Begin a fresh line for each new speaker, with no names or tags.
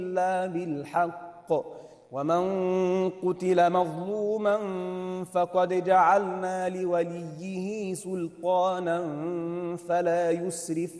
إلا بالحق ومن قتل مظلوما فقد جعلنا لوليه سلطانا فلا يسرف